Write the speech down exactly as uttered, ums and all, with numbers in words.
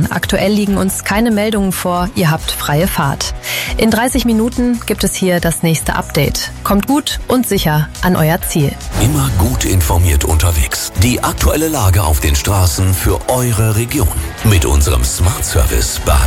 Straßen. Aktuell liegen uns keine Meldungen vor, ihr habt freie Fahrt. In dreißig Minuten gibt es hier das nächste Update. Kommt gut und sicher an euer Ziel. Immer gut informiert unterwegs. Die aktuelle Lage auf den Straßen für eure Region. Mit unserem Smart Service behalten